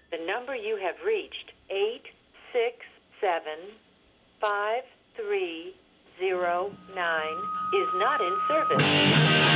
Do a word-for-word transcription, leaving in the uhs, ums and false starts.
The number you have reached, eight six seven, five three zero nine, is not in service.